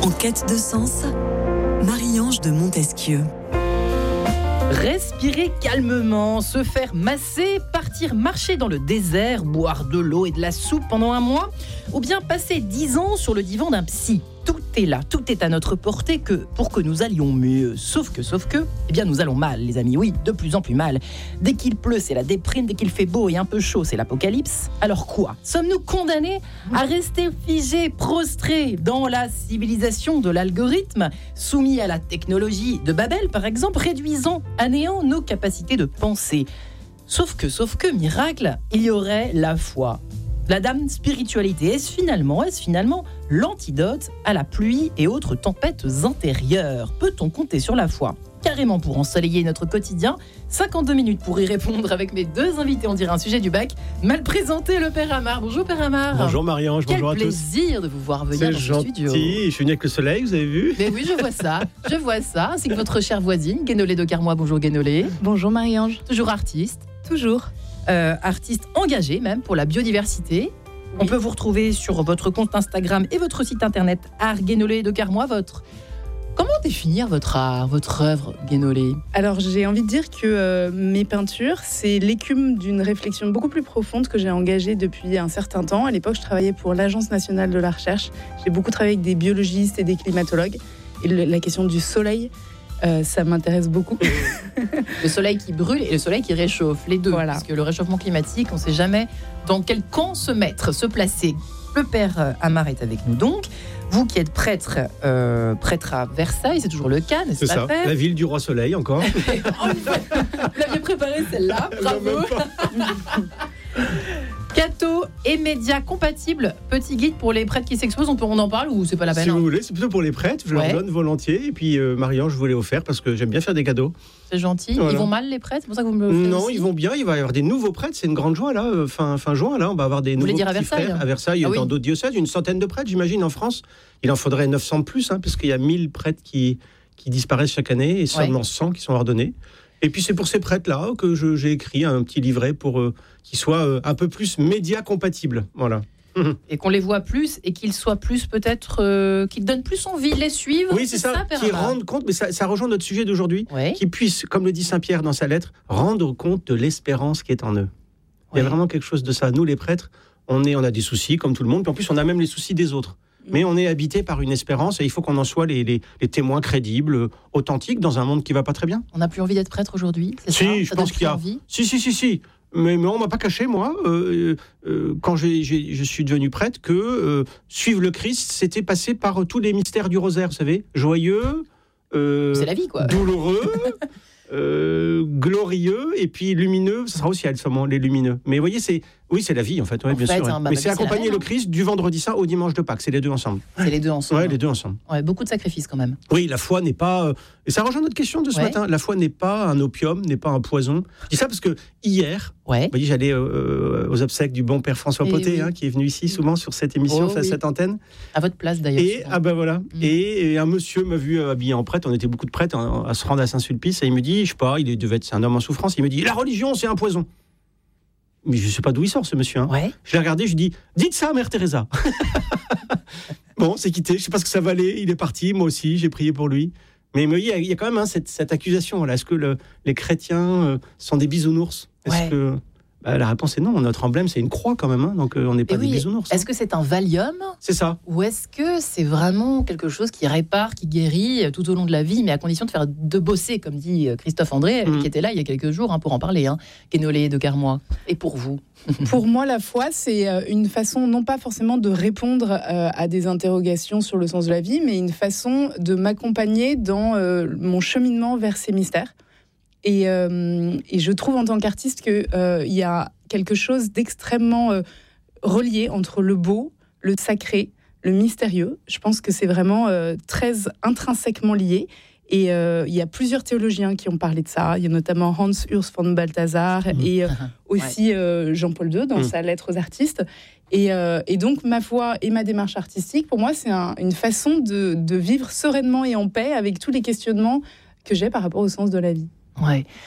En quête de sens, Marie-Ange de Montesquieu. Respirer calmement, se faire masser, partir marcher dans le désert, boire de l'eau et de la soupe pendant un mois, ou bien passer 10 ans sur le divan d'un psy. Tout est là, tout est à notre portée pour que nous allions mieux. Sauf que, eh bien nous allons mal, les amis, oui, de plus en plus mal. Dès qu'il pleut, c'est la déprime, dès qu'il fait beau et un peu chaud, c'est l'apocalypse. Alors quoi ? Sommes-nous condamnés à rester figés, prostrés dans la civilisation de l'algorithme, soumis à la technologie de Babel, par exemple, réduisant à néant nos capacités de penser ? Sauf que, miracle, il y aurait la foi. La dame spiritualité, est-ce finalement l'antidote à la pluie et autres tempêtes intérieures ? Peut-on compter sur la foi ? Carrément pour ensoleiller notre quotidien. 52 minutes pour y répondre avec mes deux invités. On dirait un sujet du bac. Mal présenté, le Père Amar. Bonjour Père Amar. Bonjour Marie-Ange, bonjour à tous. Quel plaisir de vous voir venir dans ce studio. C'est gentil, je suis venu avec le soleil, vous avez vu ? Mais oui, je vois ça. Ainsi que votre chère voisine, Guénolé de Carmois. Bonjour Guénolé. Bonjour Marie-Ange. Toujours artiste. Toujours. Artiste engagé même pour la biodiversité. Oui. On peut vous retrouver sur votre compte Instagram et votre site internet Art Guénolé de Carmois. Comment définir votre art, votre œuvre, Guénolé ? Alors j'ai envie de dire que mes peintures, c'est l'écume d'une réflexion beaucoup plus profonde que j'ai engagée depuis un certain temps. À l'époque, je travaillais pour l'Agence nationale de la recherche. J'ai beaucoup travaillé avec des biologistes et des climatologues. Et la question du soleil, ça m'intéresse beaucoup. Le soleil qui brûle et le soleil qui réchauffe, les deux. Voilà. Parce que le réchauffement climatique, on ne sait jamais dans quel camp se placer. Le Père Amar est avec nous donc. Vous qui êtes prêtre à Versailles, c'est toujours le cas, n'est-ce pas ? C'est ça, Père ? La ville du roi soleil encore. Vous l'aviez préparé celle-là, bravo. Catho et médias compatibles, petit guide pour les prêtres qui s'exposent, on en parle ou c'est pas la peine ? Si vous voulez, c'est plutôt pour les prêtres, je leur donne volontiers. Et puis Marie-Ange, je vous l'ai offert parce que j'aime bien faire des cadeaux. C'est gentil. Voilà. Ils vont mal les prêtres, c'est pour ça que vous me le faites Non, aussi. ils vont bien, il va y avoir des nouveaux prêtres, c'est une grande joie là, fin juin, là, on va avoir des nouveaux petits frères. À Versailles, dans d'autres diocèses, une centaine de prêtres, j'imagine, en France. Il en faudrait 900 de plus, parce qu'il y a 1000 prêtres qui disparaissent chaque année et seulement 100 qui sont ordonnés. Et puis c'est pour ces prêtres-là que j'ai écrit un petit livret pour qu'ils soient un peu plus médias compatibles. Voilà. Et qu'on les voit plus et qu'ils soient plus peut-être, qu'ils donnent plus envie de les suivre. Oui, c'est ça qu'ils rendent compte, mais ça rejoint notre sujet d'aujourd'hui, qu'ils puissent, comme le dit Saint Pierre dans sa lettre, rendre compte de l'espérance qui est en eux. Il y a vraiment quelque chose de ça. Nous, les prêtres, on a des soucis comme tout le monde, puis en plus on a même les soucis des autres. Mais on est habité par une espérance et il faut qu'on en soit les témoins crédibles, authentiques dans un monde qui va pas très bien. On n'a plus envie d'être prêtre aujourd'hui, c'est ça ? Si, je pense qu'il y a. Envie. Si. Mais on m'a pas caché, moi, quand je suis devenu prêtre, que suivre le Christ, c'était passer par tous les mystères du rosaire, vous savez, joyeux, c'est la vie, quoi. Douloureux, glorieux, et puis lumineux. Ça sera aussi les lumineux. Mais vous voyez, c'est la vie, en fait, bien sûr. Mais c'est accompagner le Christ du vendredi saint au dimanche de Pâques. C'est les deux ensemble. C'est les deux ensemble. Ouais, les deux ensemble. Ouais, beaucoup de sacrifices, quand même. Oui, la foi n'est pas... Et ça rejoint notre question de ce matin. La foi n'est pas un opium, n'est pas un poison. Je dis ça parce que hier, vous voyez, j'allais aux obsèques du bon Père François Potet, qui est venu ici souvent sur cette émission, cette antenne. À votre place, d'ailleurs. Et, voilà. Et un monsieur m'a vu habillé en prêtre. On était beaucoup de prêtres à se rendre à Saint-Sulpice. Et il me dit, je sais pas, c'est un homme en souffrance. Il me dit, la religion, c'est un poison. Mais je ne sais pas d'où il sort, ce monsieur. Je l'ai regardé, je lui ai dit, dites ça à Mère Teresa. Bon, c'est quitté, je ne sais pas ce que ça valait. Il est parti, moi aussi, j'ai prié pour lui. Mais il y a quand même cette accusation. Est-ce que les chrétiens sont des bisounours ? Est-ce que... la réponse est non. Notre emblème, c'est une croix quand même. Donc, on n'est pas des bisounours. Est-ce que c'est un Valium ? C'est ça. Ou est-ce que c'est vraiment quelque chose qui répare, qui guérit tout au long de la vie, mais à condition de bosser, comme dit Christophe André, qui était là il y a quelques jours pour en parler, Guénolé de Carmois. Et pour vous ? Pour moi, la foi, c'est une façon, non pas forcément de répondre à des interrogations sur le sens de la vie, mais une façon de m'accompagner dans mon cheminement vers ces mystères. Et je trouve en tant qu'artiste qu'il y a quelque chose d'extrêmement relié entre le beau, le sacré, le mystérieux. Je pense que c'est vraiment très intrinsèquement lié. Et il y a plusieurs théologiens qui ont parlé de ça. Il y a notamment Hans Urs von Balthasar et aussi Jean-Paul II dans sa lettre aux artistes. Et donc, ma foi et ma démarche artistique, pour moi, c'est une façon de vivre sereinement et en paix avec tous les questionnements que j'ai par rapport au sens de la vie. Ouais.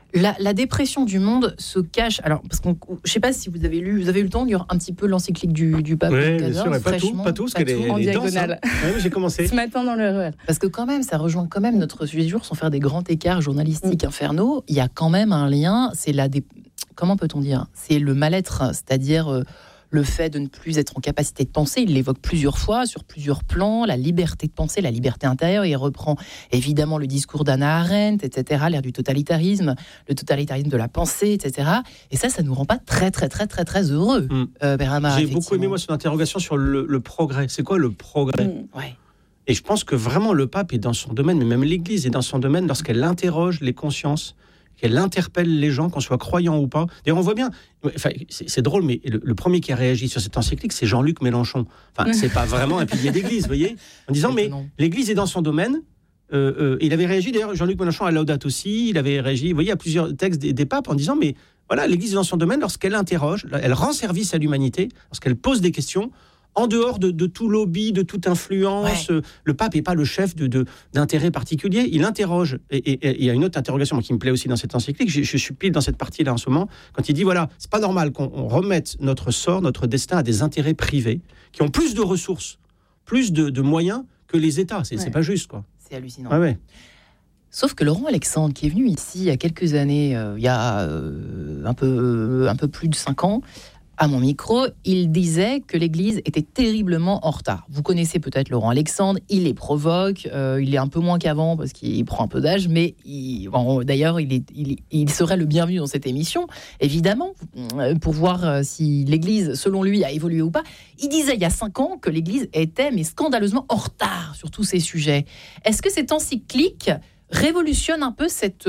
La dépression du monde se cache. Alors, parce que je ne sais pas si vous avez eu le temps de lire un petit peu l'encyclique du pape. Oui, bien sûr, pas tout, parce qu'elle est en diagonale. Dense, hein. Oui, j'ai commencé. Ce matin dans le RER. Parce que quand même, ça rejoint quand même notre sujet du jour, sans faire des grands écarts journalistiques infernaux. Il y a quand même un lien. Comment peut-on dire ? C'est le mal-être, c'est-à-dire le fait de ne plus être en capacité de penser. Il l'évoque plusieurs fois, sur plusieurs plans, la liberté de penser, la liberté intérieure. Il reprend évidemment le discours d'Hannah Arendt, etc., l'ère du totalitarisme, le totalitarisme de la pensée, etc. Et ça nous rend pas très, très, très, très, très heureux, Benrahma. J'ai beaucoup aimé, moi, son interrogation sur le progrès. C'est quoi le progrès ? Ouais. Et je pense que vraiment, le pape est dans son domaine, mais même l'Église est dans son domaine lorsqu'elle interroge les consciences, qu'elle interpelle les gens, qu'on soit croyant ou pas. D'ailleurs, on voit bien, c'est drôle, mais le premier qui a réagi sur cette encyclique, c'est Jean-Luc Mélenchon. Enfin, c'est pas vraiment un pilier d'église, vous voyez, en disant, mais l'église est dans son domaine. Il avait réagi, d'ailleurs, Jean-Luc Mélenchon à Laudato aussi, il avait réagi, vous voyez, à plusieurs textes des papes en disant, mais voilà, l'église est dans son domaine lorsqu'elle interroge, elle rend service à l'humanité, lorsqu'elle pose des questions, en dehors de tout lobby, de toute influence. Ouais. Le pape n'est pas le chef d'intérêt particulier. Il interroge. Et il y a une autre interrogation qui me plaît aussi dans cette encyclique. Je suis pile dans cette partie-là en ce moment. Quand il dit, voilà, c'est pas normal qu'on remette notre sort, notre destin à des intérêts privés qui ont plus de ressources, plus de moyens que les États. C'est pas juste, quoi. C'est hallucinant. Ouais. Sauf que Laurent Alexandre, qui est venu ici il y a quelques années, il y a un peu plus de 5 ans, à mon micro, il disait que l'Église était terriblement en retard. Vous connaissez peut-être Laurent Alexandre, il les provoque, il est un peu moins qu'avant parce qu'il prend un peu d'âge, mais d'ailleurs, il serait le bienvenu dans cette émission, évidemment, pour voir si l'Église, selon lui, a évolué ou pas. Il disait il y a 5 ans que l'Église était mais scandaleusement en retard sur tous ces sujets. Est-ce que cette encyclique révolutionne un peu cette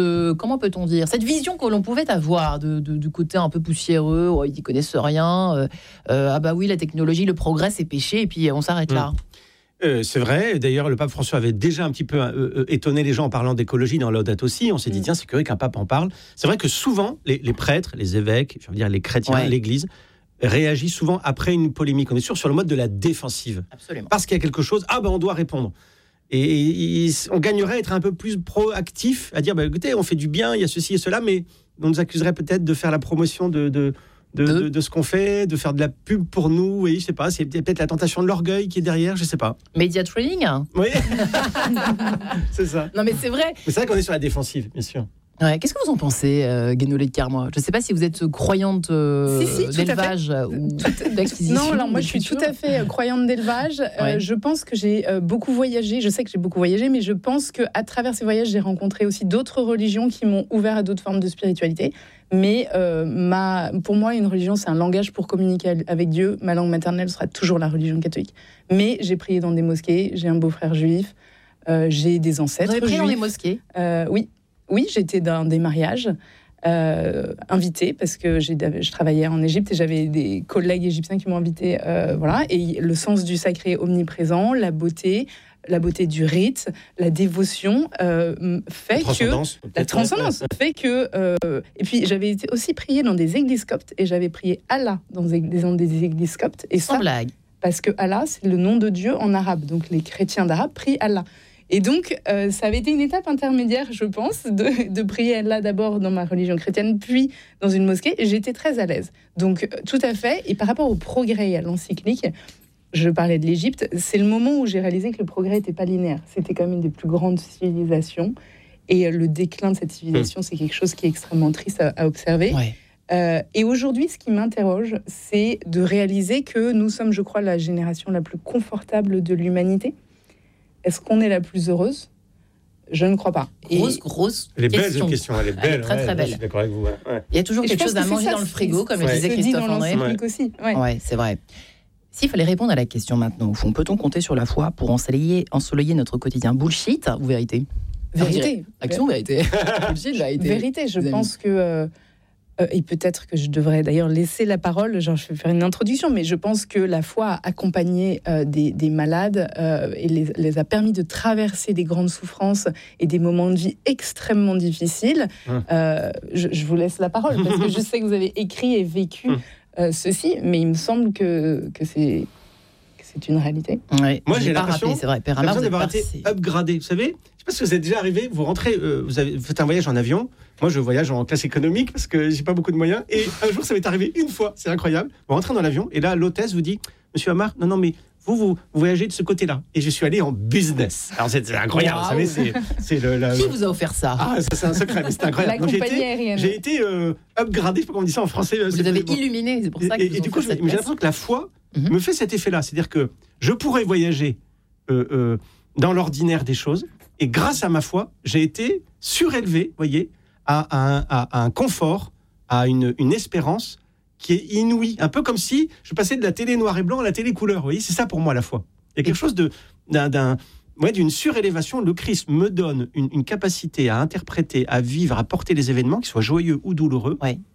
vision que l'on pouvait avoir du côté un peu poussiéreux, ils n'y connaissent rien, ah bah oui, la technologie, le progrès, c'est péché, et puis on s'arrête là. C'est vrai, d'ailleurs le pape François avait déjà un petit peu étonné les gens en parlant d'écologie dans Laudato aussi. On s'est dit, tiens, c'est curieux qu'un pape en parle. C'est vrai que souvent, les prêtres, les évêques, je veux dire les chrétiens, l'Église, réagissent souvent après une polémique. On est sur le mode de la défensive. Absolument. Parce qu'il y a quelque chose, on doit répondre. Et on gagnerait à être un peu plus proactif, à dire, écoutez, on fait du bien, il y a ceci et cela, mais on nous accuserait peut-être de faire la promotion de ce qu'on fait, de faire de la pub pour nous, et je sais pas, c'est peut-être la tentation de l'orgueil qui est derrière, je sais pas. Media training. Oui, c'est ça. Non mais c'est vrai. Mais c'est vrai qu'on est sur la défensive, bien sûr. Ouais, qu'est-ce que vous en pensez, Guénolé de Carmois ? Je ne sais pas si vous êtes croyante d'élevage ou d'acquisition. Non, alors moi je suis tout à fait croyante d'élevage. Je pense que j'ai beaucoup voyagé. Je sais que j'ai beaucoup voyagé, mais je pense qu'à travers ces voyages, j'ai rencontré aussi d'autres religions qui m'ont ouvert à d'autres formes de spiritualité. Mais pour moi, une religion, c'est un langage pour communiquer avec Dieu. Ma langue maternelle sera toujours la religion catholique. Mais j'ai prié dans des mosquées, j'ai un beau-frère juif, j'ai des ancêtres juifs. Vous avez prié dans des mosquées ? Oui, j'étais dans des mariages invitée parce que je travaillais en Égypte et j'avais des collègues égyptiens qui m'ont invitée. Et le sens du sacré omniprésent, la beauté du rite, la dévotion fait la transcendance fait que. Et puis j'avais aussi prié dans des églises coptes et j'avais prié Allah dans des églises coptes. Et sans blague. Parce que Allah, c'est le nom de Dieu en arabe. Donc les chrétiens d'arabe prient Allah. Et donc, ça avait été une étape intermédiaire, je pense, de prier Allah d'abord dans ma religion chrétienne, puis dans une mosquée. Et j'étais très à l'aise. Donc, tout à fait. Et par rapport au progrès et à l'encyclique, je parlais de l'Égypte, c'est le moment où j'ai réalisé que le progrès n'était pas linéaire. C'était quand même une des plus grandes civilisations. Et le déclin de cette civilisation, c'est quelque chose qui est extrêmement triste à observer. Ouais. Et aujourd'hui, ce qui m'interroge, c'est de réaliser que nous sommes, je crois, la génération la plus confortable de l'humanité. Est-ce qu'on est la plus heureuse ? Je ne crois pas. Grosse elle est belle cette question, elle est belle. Elle est très belle. Je suis d'accord avec vous. Ouais. Il y a toujours quelque chose à manger dans le frigo, comme le disait Christophe André. Aussi. Ouais, c'est vrai. S'il fallait répondre à la question maintenant, au fond, peut-on compter sur la foi pour ensoleiller notre quotidien ? Bullshit ou vérité ? Vérité. Action, vérité. Bullshit, vérité. Vérité, je pense que... et peut-être que je devrais d'ailleurs laisser la parole, je vais faire une introduction, mais je pense que la foi a accompagné des malades et les a permis de traverser des grandes souffrances et des moments de vie extrêmement difficiles. Je vous laisse la parole, parce que je sais que vous avez écrit et vécu ceci, mais il me semble que c'est c'est une réalité. Ouais, moi, j'ai l'impression d'avoir été upgradé. Vous savez, je ne sais pas si vous êtes déjà arrivé, vous rentrez, vous faites un voyage en avion. Moi, je voyage en classe économique parce que j'ai pas beaucoup de moyens. Et un jour, ça m'est arrivé une fois, c'est incroyable. Vous rentrez dans l'avion et là, l'hôtesse vous dit, Monsieur Amar, non, mais vous voyagez de ce côté-là. Et je suis allé en business. Alors, c'est incroyable, vous savez, c'est Qui vous a offert ça? Ah, ça, c'est un secret, mais c'est incroyable. La compagnie aérienne. J'ai été upgradé, je sais pas comment on dit ça en français. Vous avez illuminé, c'est pour ça que et du coup, j'ai l'impression que la foi me fait cet effet-là. C'est-à-dire que je pourrais voyager dans l'ordinaire des choses. Et grâce à ma foi, j'ai été surélevé, vous voyez, à un confort, à une espérance qui est inouïe. Un peu comme si je passais de la télé noir et blanc à la télé couleur. Vous voyez, c'est ça pour moi la foi. Il y a quelque chose d'une surélévation. Le Christ me donne une capacité à interpréter, à vivre, à porter les événements, qu'ils soient joyeux ou douloureux,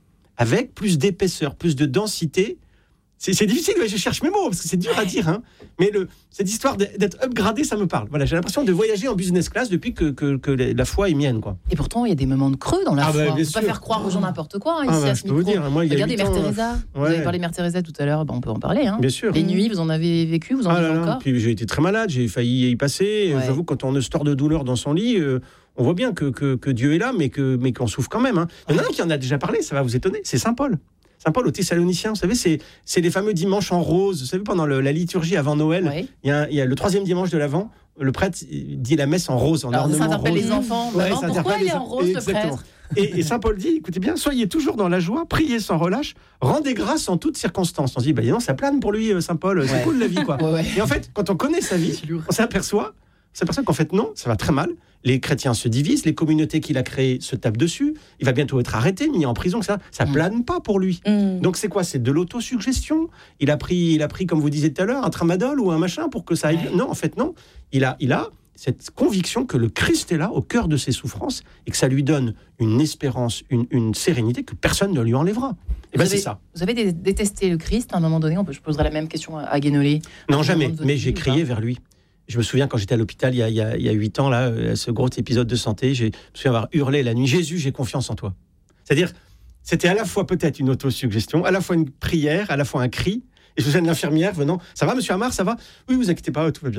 avec plus d'épaisseur, plus de densité. C'est difficile, je cherche mes mots, parce que c'est dur à dire, hein. Mais cette histoire d'être upgradé, ça me parle. Voilà, j'ai l'impression de voyager en business class depuis que la foi est mienne, quoi. Et pourtant, il y a des moments de creux dans la foi. On ne peut pas faire croire aux gens n'importe quoi, hein, ici, à ce micro. Regardez Mère Teresa. Vous avez parlé de Mère Teresa tout à l'heure, on peut en parler. Hein. Bien sûr. Les nuits, vous en avez vécu, vous en vivez encore. Puis j'ai été très malade, j'ai failli y passer. J'avoue, quand on se tord de douleur dans son lit, on voit bien que Dieu est là, mais qu'on souffre quand même. Hein. Il y en a un qui en a déjà parlé, ça va vous étonner, c'est Saint Paul. Saint Paul aux Thessaloniciens, vous savez, c'est les fameux dimanches en rose. Vous savez, pendant la liturgie avant Noël, il y a le troisième dimanche de l'Avent, le prêtre dit la messe en rose, en ornement ça interpelle rose. les enfants. Maman, pourquoi il est en rose, le prêtre ? Et Saint Paul dit, écoutez bien, soyez toujours dans la joie, priez sans relâche, rendez grâce en toutes circonstances. On se dit, non, ça plane pour lui, Saint Paul, c'est cool la vie, quoi. Et en fait, quand on connaît sa vie, on s'aperçoit qu'en fait, non, ça va très mal. Les chrétiens se divisent, les communautés qu'il a créées se tapent dessus. Il va bientôt être arrêté, mis en prison. Ça plane pas pour lui. Donc c'est quoi ? C'est de l'autosuggestion. Il a pris, comme vous disiez tout à l'heure, un tramadol ou un machin pour que ça aille. Non, en fait, non. Il a cette conviction que le Christ est là, au cœur de ses souffrances, et que ça lui donne une espérance, une sérénité que personne ne lui enlèvera. Et c'est ça. Vous avez détesté le Christ à un moment donné. Je poserai la même question à Guénolé. Non, jamais. Mais j'ai crié vers lui. Je me souviens quand j'étais à l'hôpital il y a 8 ans, là, ce gros épisode de santé, je me souviens avoir hurlé la nuit, Jésus, j'ai confiance en toi. C'est-à-dire, c'était à la fois peut-être une autosuggestion, à la fois une prière, à la fois un cri. Et je me souviens de l'infirmière venant, ça va monsieur Amar, ça va ? Oui, vous inquiétez pas, tout va bien.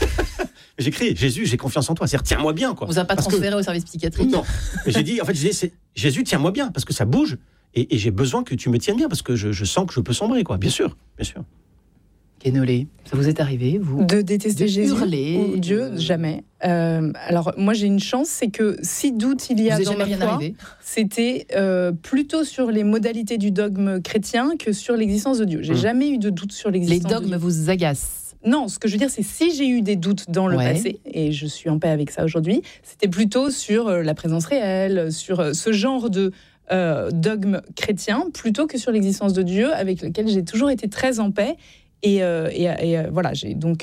J'ai crié, Jésus, j'ai confiance en toi, c'est-à-dire tiens-moi bien, quoi. Vous n'avez pas transféré au service psychiatrique ? Non, mais j'ai dit, Jésus, tiens-moi bien, parce que ça bouge, et j'ai besoin que tu me tiennes bien, parce que je sens que je peux sombrer, quoi. Bien sûr, bien sûr. Guénolé, ça vous est arrivé, vous, de détester Jésus hurler, ou Dieu? Jamais. Alors moi j'ai une chance, c'est que si doute il y a dans ma foi, c'était plutôt sur les modalités du dogme chrétien que sur l'existence de Dieu. J'ai jamais eu de doute sur l'existence de Dieu. Les dogmes vous agacent? Non, ce que je veux dire, c'est si j'ai eu des doutes dans le passé, et je suis en paix avec ça aujourd'hui, c'était plutôt sur la présence réelle, sur ce genre de dogme chrétien, plutôt que sur l'existence de Dieu, avec lequel j'ai toujours été très en paix. Et voilà, j'ai donc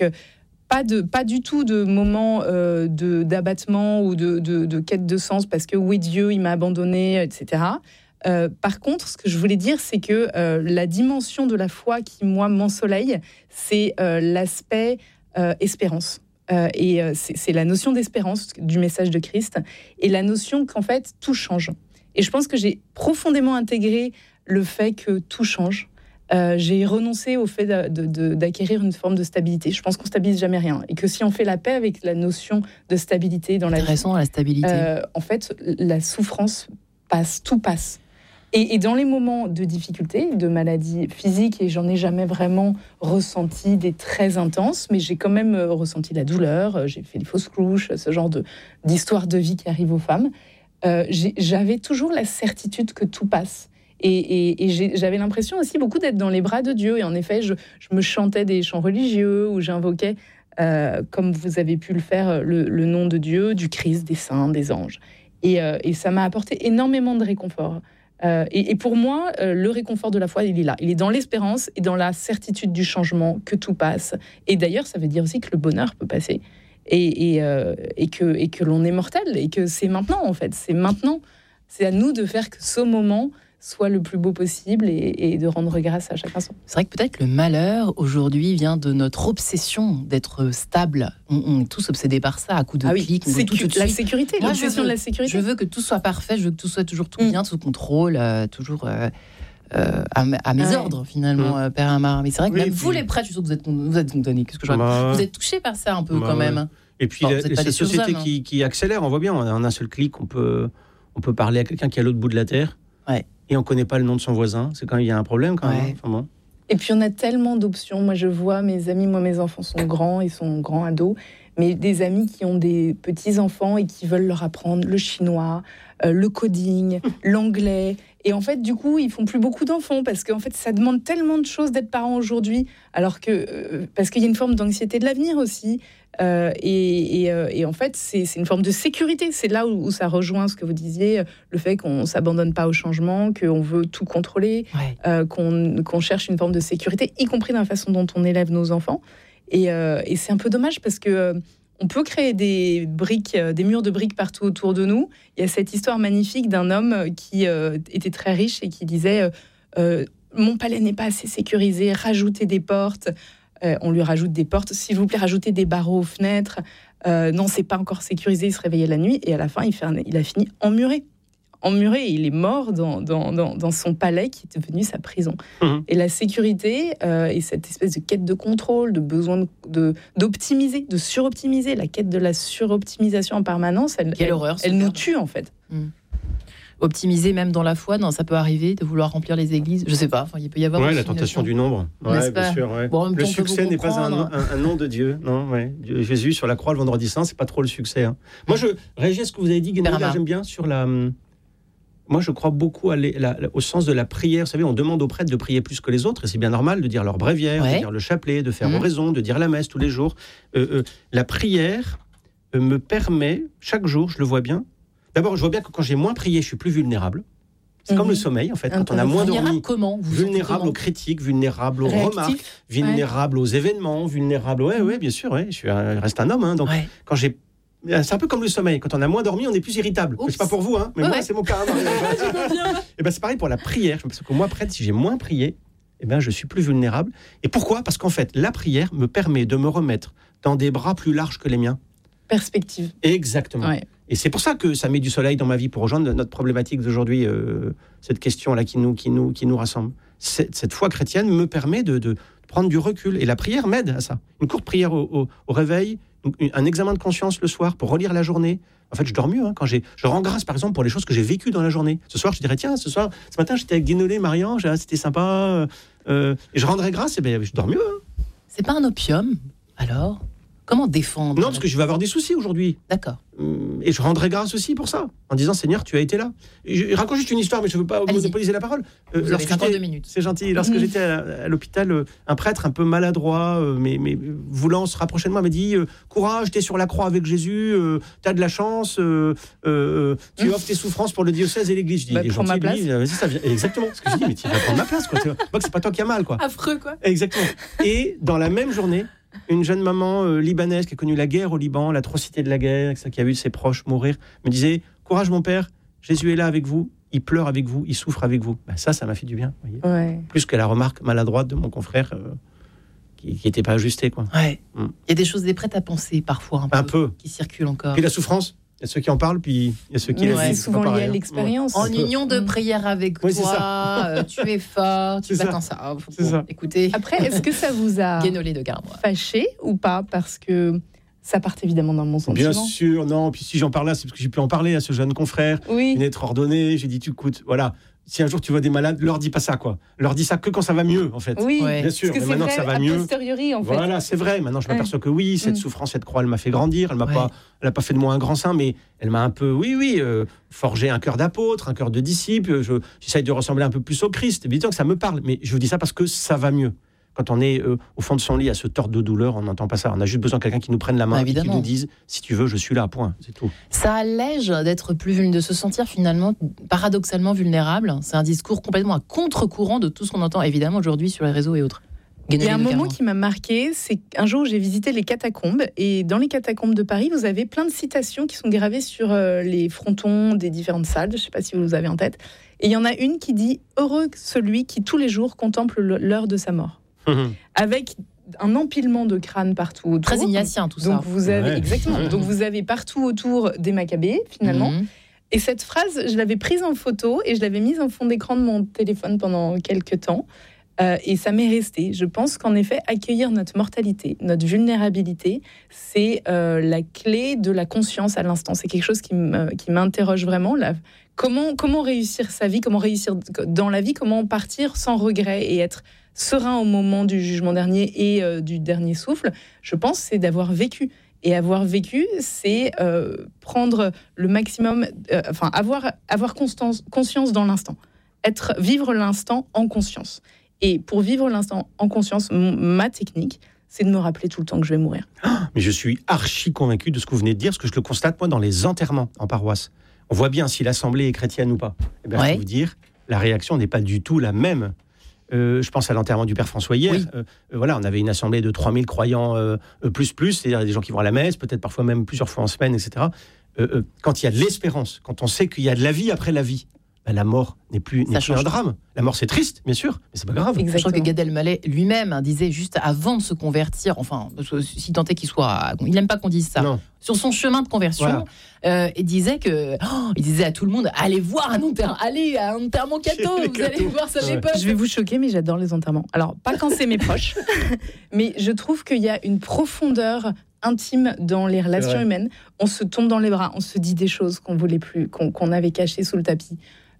pas du tout de moment d'abattement ou de quête de sens parce que oui, Dieu, il m'a abandonné, etc. Par contre, ce que je voulais dire, c'est que la dimension de la foi qui, moi, m'ensoleille, c'est l'aspect espérance. Et c'est la notion d'espérance du message de Christ et la notion qu'en fait, tout change. Et je pense que j'ai profondément intégré le fait que tout change. J'ai renoncé au fait d'acquérir une forme de stabilité. Je pense qu'on stabilise jamais rien et que si on fait la paix avec la notion de stabilité dans la vie, la stabilité. En fait, la souffrance passe, tout passe. Et dans les moments de difficulté, de maladie physique, et j'en ai jamais vraiment ressenti des très intenses, mais j'ai quand même ressenti la douleur. J'ai fait des fausses couches, ce genre d'histoire de vie qui arrive aux femmes. J'avais toujours la certitude que tout passe. Et j'avais l'impression aussi beaucoup d'être dans les bras de Dieu. Et en effet, je me chantais des chants religieux où j'invoquais, comme vous avez pu le faire, le nom de Dieu, du Christ, des saints, des anges. Et ça m'a apporté énormément de réconfort. Et pour moi, le réconfort de la foi, il est là. Il est dans l'espérance et dans la certitude du changement, que tout passe. Et d'ailleurs, ça veut dire aussi que le bonheur peut passer. Et que l'on est mortel. Et que c'est maintenant, en fait. C'est maintenant. C'est à nous de faire que ce moment soit le plus beau possible et de rendre grâce à chaque instant. C'est vrai que peut-être le malheur aujourd'hui vient de notre obsession d'être stable. On est tous obsédés par ça, à coups de clics. La sécurité, l'obsession de la sécurité. Je veux que tout soit parfait, je veux que tout soit toujours tout bien, sous contrôle, toujours à mes ordres, finalement, Père Amar. Mais c'est vrai que même vous, les prêtres, je suis sûr que vous êtes condamnés. Qu'est-ce que vous êtes touchés par ça un peu, quand même. Et puis, cette société qui accélère, on voit bien, en un seul clic, on peut parler à quelqu'un qui est à l'autre bout de la Terre, et on ne connaît pas le nom de son voisin. C'est quand il y a un problème, quand même. Enfin, bon. Et puis, on a tellement d'options. Moi, je vois mes amis, mes enfants sont grands, ils sont grands ados, mais des amis qui ont des petits-enfants et qui veulent leur apprendre le chinois, le coding, l'anglais. Et en fait, du coup, ils font plus beaucoup d'enfants parce qu'en fait, ça demande tellement de choses d'être parent aujourd'hui, alors que parce qu'il y a une forme d'anxiété de l'avenir aussi. Et en fait, c'est une forme de sécurité. C'est là où ça rejoint ce que vous disiez, le fait qu'on ne s'abandonne pas au changement, qu'on veut tout contrôler, qu'on cherche une forme de sécurité, y compris dans la façon dont on élève nos enfants. Et c'est un peu dommage parce que on peut créer des murs de briques partout autour de nous. Il y a cette histoire magnifique d'un homme qui était très riche et qui disait mon palais n'est pas assez sécurisé, rajoutez des portes. On lui rajoute des portes, s'il vous plaît, rajoutez des barreaux aux fenêtres. Non, c'est pas encore sécurisé, il se réveillait la nuit et à la fin, il a fini emmuré. Il est mort dans son palais qui est devenu sa prison. Et la sécurité et cette espèce de quête de contrôle, de besoin d'optimiser, de suroptimiser, la quête de la suroptimisation en permanence, elle nous tue en fait. Optimiser même dans la foi, ça peut arriver de vouloir remplir les églises. Je sais pas. Il peut y avoir la tentation du nombre. Bien sûr. Bon, le succès n'est pas un nom de Dieu. Non, Jésus sur la croix le vendredi saint, c'est pas trop le succès. Moi, je réagis à ce que vous avez dit, Guénolé, j'aime bien sur la. Moi, je crois beaucoup au sens de la prière. Vous savez, on demande aux prêtres de prier plus que les autres, et c'est bien normal de dire leur bréviaire, de dire le chapelet, de faire oraison, de dire la messe tous les jours. La prière me permet, chaque jour, je le vois bien. D'abord, je vois bien que quand j'ai moins prié, je suis plus vulnérable. C'est comme le sommeil, en fait. Quand on a moins dormi, vulnérable aux critiques, vulnérable aux remarques, vulnérable aux événements, vulnérable... Oui, bien sûr, je reste un homme. Donc, quand j'ai... C'est un peu comme le sommeil. Quand on a moins dormi, on est plus irritable. C'est pas pour vous, mais moi, c'est mon cas. Et c'est pareil pour la prière. Parce que moi, prêtre, si j'ai moins prié, je suis plus vulnérable. Et pourquoi ? Parce qu'en fait, la prière me permet de me remettre dans des bras plus larges que les miens. Perspective. Exactement. Et c'est pour ça que ça met du soleil dans ma vie, pour rejoindre notre problématique d'aujourd'hui, cette question-là qui nous rassemble. Cette foi chrétienne me permet de prendre du recul. Et la prière m'aide à ça. Une courte prière au réveil, un examen de conscience le soir pour relire la journée. En fait, je dors mieux quand je rends grâce, par exemple, pour les choses que j'ai vécues dans la journée. Ce soir, je dirais, tiens, ce matin, j'étais avec Guénolé, Marie-Ange, c'était sympa. Et je rendrai grâce, je dors mieux. C'est pas un opium, alors ? Comment défendre ? Non, parce que je vais avoir des soucis aujourd'hui. D'accord. Et je rendrai grâce aussi pour ça, en disant, Seigneur, tu as été là. Je raconte juste une histoire, mais je ne veux pas monopoliser la parole. Vous avez 52 minutes. C'est gentil. Lorsque j'étais à l'hôpital, un prêtre un peu maladroit, mais voulant se rapprocher de moi, m'a dit, courage, t'es sur la croix avec Jésus, t'as de la chance, tu offres tes souffrances pour le diocèse et l'église. Je dis, prends ma place. Ça vient exactement ce que je dis, mais tu vas prendre ma place, quoi. C'est pas toi qui as mal, quoi. Affreux, quoi. Exactement. Et dans la même journée, une jeune maman libanaise qui a connu la guerre au Liban, l'atrocité de la guerre, qui a vu ses proches mourir, me disait, courage mon père, Jésus est là avec vous, il pleure avec vous, il souffre avec vous. Ça m'a fait du bien, vous voyez. Plus que la remarque maladroite de mon confrère qui n'était pas ajustée, quoi. Il y a des choses des prêtres à penser parfois un peu. Qui circulent encore. Puis la souffrance. Il y a ceux qui en parlent, puis il y a ceux qui la vivent. C'est souvent lié à l'expérience. En union de prière avec toi, tu es fort, tu vas ça. Écoutez. Après, est-ce que ça vous a fâché ou pas ? Parce que ça part évidemment dans mon sentiment. Bien sûr, non. Puis si j'en parle là, c'est parce que j'ai pu en parler à ce jeune confrère. Il venait d'être ordonné. J'ai dit, écoute, voilà. Si un jour tu vois des malades, leur dis pas ça, quoi. Leur dis ça que quand ça va mieux, en fait. Oui, bien sûr. Parce que mais maintenant vrai, que ça va mieux, posteriori, en fait. Voilà, c'est vrai. Maintenant, je m'aperçois que cette souffrance, cette croix, elle m'a fait grandir. Elle n'a pas fait de moi un grand saint, mais elle m'a un peu, forgé un cœur d'apôtre, un cœur de disciple. J'essaye de ressembler un peu plus au Christ. Évidemment que ça me parle, mais je vous dis ça parce que ça va mieux. Quand on est au fond de son lit à se tordre de douleur, on n'entend pas ça. On a juste besoin de quelqu'un qui nous prenne la main et qui nous dise, si tu veux, je suis là, point. C'est tout. Ça allège d'être plus vulnérable, de se sentir finalement paradoxalement vulnérable. C'est un discours complètement à contre-courant de tout ce qu'on entend évidemment aujourd'hui sur les réseaux et autres. Il y a un moment qui m'a marqué, c'est qu'un jour j'ai visité les catacombes et dans les catacombes de Paris, vous avez plein de citations qui sont gravées sur les frontons des différentes salles. Je ne sais pas si vous les avez en tête. Et il y en a une qui dit « Heureux celui qui tous les jours contemple l'heure de sa mort ». Avec un empilement de crânes partout autour. Très ignatien tout ça. Donc vous avez exactement. Donc vous avez partout autour des Maccabées finalement. Et cette phrase, je l'avais prise en photo et je l'avais mise en fond d'écran de mon téléphone pendant quelques temps. Et ça m'est resté. Je pense qu'en effet, accueillir notre mortalité, notre vulnérabilité, c'est la clé de la conscience à l'instant. C'est quelque chose qui m'interroge vraiment. Comment réussir sa vie, comment réussir dans la vie, comment partir sans regret et être serein au moment du jugement dernier et du dernier souffle. Je pense c'est d'avoir vécu. Et avoir vécu, c'est prendre le maximum, avoir conscience dans l'instant. Vivre l'instant en conscience. Et pour vivre l'instant en conscience, ma technique, c'est de me rappeler tout le temps que je vais mourir. Mais je suis archi convaincu de ce que vous venez de dire, parce que je le constate, moi, dans les enterrements en paroisse. On voit bien si l'assemblée est chrétienne ou pas. Eh bien, je peux vous dire, la réaction n'est pas du tout la même. Je pense à l'enterrement du Père François hier. Oui. Voilà, on avait une assemblée de 3000 croyants plus, c'est-à-dire des gens qui vont à la messe, peut-être parfois même plusieurs fois en semaine, etc. Quand il y a de l'espérance, quand on sait qu'il y a de la vie après la vie, la mort n'est plus un drame. La mort, c'est triste, bien sûr, mais c'est pas grave. Exactement. Je crois que Gad Elmaleh lui-même disait juste avant de se convertir, enfin, si tant est qu'il soit, il n'aime pas qu'on dise ça. Non. Sur son chemin de conversion, il disait il disait à tout le monde, allez voir un enterrement catho, vous allez voir, ça fait peur. Je vais vous choquer, mais j'adore les enterrements. Alors, pas quand c'est mes proches, mais je trouve qu'il y a une profondeur intime dans les relations humaines. On se tombe dans les bras, on se dit des choses qu'on voulait plus, qu'on avait cachées sous le tapis.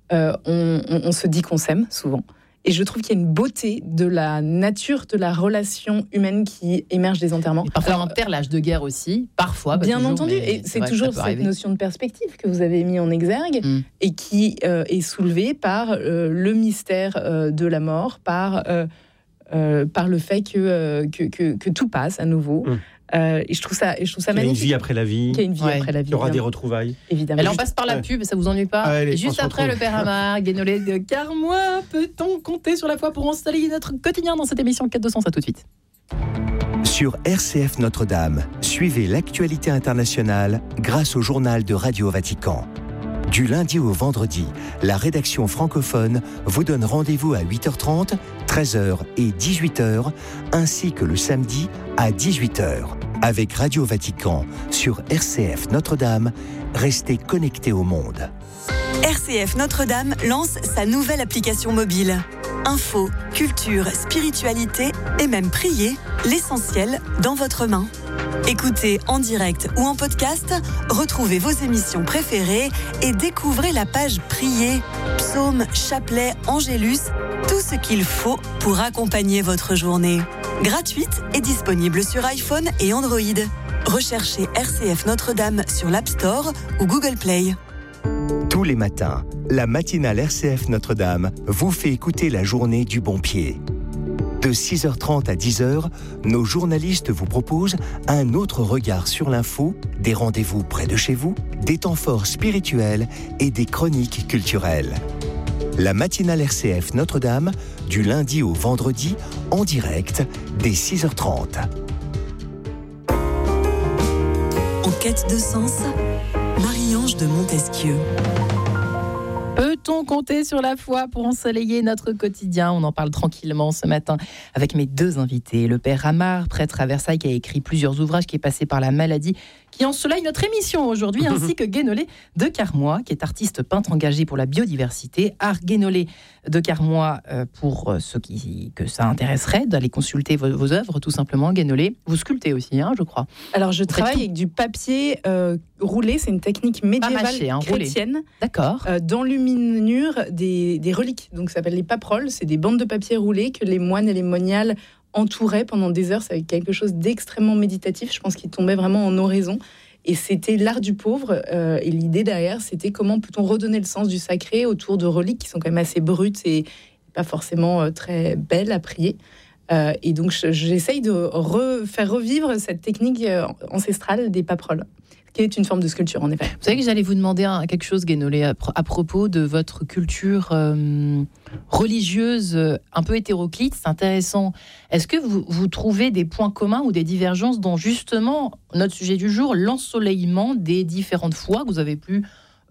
On se dit qu'on s'aime souvent. Et je trouve qu'il y a une beauté de la nature de la relation humaine qui émerge des enterrements. Et parfois, on enterre l'âge de guerre aussi, parfois. Bien toujours, entendu, et c'est toujours cette notion de perspective que vous avez mis en exergue et qui est soulevée par le mystère de la mort, par le fait que tout passe à nouveau. Et je trouve ça magnifique. Il y a une vie après la vie. Il y a une vie après la vie. Il y aura des retrouvailles. Évidemment. Alors on passe par la pub, ça vous ennuie pas? Allez, juste après le Père Amar, Guénolé de Carmois, peut-on compter sur la foi pour installer notre quotidien dans cette émission 4-200? À tout de suite. Sur RCF Notre-Dame, suivez l'actualité internationale grâce au journal de Radio Vatican. Du lundi au vendredi, la rédaction francophone vous donne rendez-vous à 8h30, 13h et 18h, ainsi que le samedi à 18h. Avec Radio Vatican sur RCF Notre-Dame, restez connectés au monde. RCF Notre-Dame lance sa nouvelle application mobile. Info, culture, spiritualité et même prier, l'essentiel dans votre main. Écoutez en direct ou en podcast, retrouvez vos émissions préférées et découvrez la page Prier, psaumes, chapelets, angélus, tout ce qu'il faut pour accompagner votre journée. Gratuite et disponible sur iPhone et Android. Recherchez RCF Notre-Dame sur l'App Store ou Google Play. Tous les matins, la matinale RCF Notre-Dame vous fait écouter la journée du bon pied. De 6h30 à 10h, nos journalistes vous proposent un autre regard sur l'info, des rendez-vous près de chez vous, des temps forts spirituels et des chroniques culturelles. La matinale RCF Notre-Dame, du lundi au vendredi, en direct, dès 6h30. En quête de sens, Marie-Ange de Montesquieu. Peut-on compter sur la foi pour ensoleiller notre quotidien? On en parle tranquillement ce matin avec mes deux invités. Le Père Amar, prêtre à Versailles, qui a écrit plusieurs ouvrages, qui est passé par la maladie, qui ensoleille notre émission aujourd'hui, ainsi que Guénolé de Carmois, qui est artiste peintre engagé pour la biodiversité. Art Guénolé de Carmois, pour ceux que ça intéresserait, d'aller consulter vos œuvres, tout simplement. Guénolé, vous sculptez aussi, je crois. Alors, je travaille avec du papier roulé, c'est une technique médiévale chrétienne. D'accord. D'enluminure des reliques, donc ça s'appelle les paperoles, c'est des bandes de papier roulées que les moines et les moniales entouraient pendant des heures. C'est quelque chose d'extrêmement méditatif, je pense qu'il tombait vraiment en oraison. Et c'était l'art du pauvre, et l'idée derrière, c'était comment peut-on redonner le sens du sacré autour de reliques qui sont quand même assez brutes et pas forcément très belles à prier. Et donc j'essaye de faire revivre cette technique ancestrale des paperoles, qui est une forme de sculpture, en effet. Vous savez que j'allais vous demander quelque chose, Guénolé, à propos de votre culture religieuse un peu hétéroclite. C'est intéressant. Est-ce que vous trouvez des points communs ou des divergences dans, justement, notre sujet du jour, l'ensoleillement des différentes foi que vous avez pu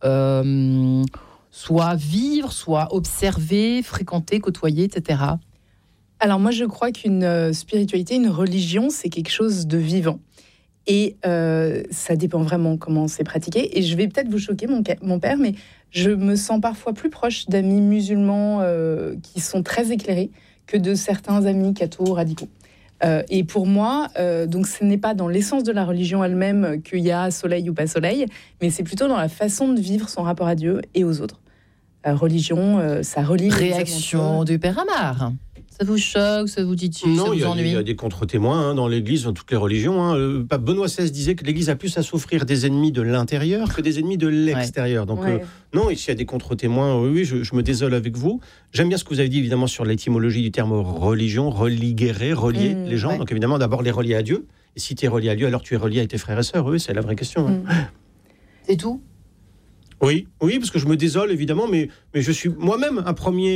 soit vivre, soit observer, fréquenter, côtoyer, etc. Alors moi, je crois qu'une spiritualité, une religion, c'est quelque chose de vivant. Et ça dépend vraiment comment c'est pratiqué. Et je vais peut-être vous choquer, mon père, mais je me sens parfois plus proche d'amis musulmans qui sont très éclairés que de certains amis cathos radicaux. Et pour moi, donc ce n'est pas dans l'essence de la religion elle-même qu'il y a soleil ou pas soleil, mais c'est plutôt dans la façon de vivre son rapport à Dieu et aux autres. Religion, ça relie les Réaction du Père Amar. Ça vous choque, ça vous titille, ça vous ennuie? Il y a des contre-témoins dans l'Église, dans toutes les religions. Le pape Benoît XVI disait que l'Église a plus à souffrir des ennemis de l'intérieur que des ennemis de l'extérieur. Donc non, ici il y a des contre-témoins. Oui, je me désole avec vous. J'aime bien ce que vous avez dit évidemment sur l'étymologie du terme religion, religuer, relier les gens. Donc évidemment d'abord les relier à Dieu. Et si tu es relié à Dieu, alors tu es relié à tes frères et sœurs. Oui, c'est la vraie question. C'est tout? Oui, parce que je me désole évidemment, mais je suis moi-même un premier...